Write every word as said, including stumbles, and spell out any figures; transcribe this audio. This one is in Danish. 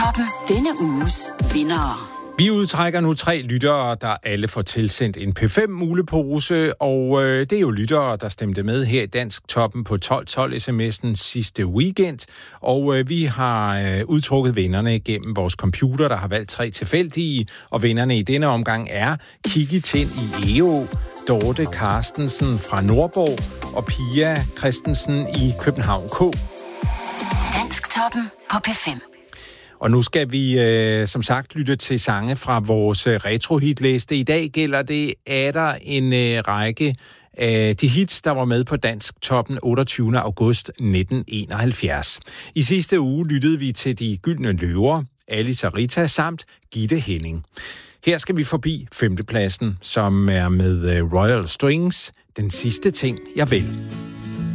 Dansktoppen. Denne uges vindere. Vi udtrækker nu tre lyttere, der alle får tilsendt en P fem mulepose, og øh, det er jo lyttere, der stemte med her i Dansktoppen på tolv tolv sms'en sidste weekend, og øh, vi har øh, udtrukket vinderne gennem vores computer, der har valgt tre tilfældige, og vinderne i denne omgang er Kiki Tind i Egå, Dorte Carstensen fra Nordborg og Pia Christensen i København K. Dansktoppen på P fem. Og nu skal vi øh, som sagt lytte til sange fra vores øh, retrohitliste. I dag gælder det, er der en øh, række af de hits, der var med på Dansktoppen otteogtyvende august nitten enoghalvfjerds. I sidste uge lyttede vi til De Gyldne Løver, Alice og Rita samt Gitte Henning. Her skal vi forbi femtepladsen, som er med øh, Royal Strings, Den sidste ting, jeg vil.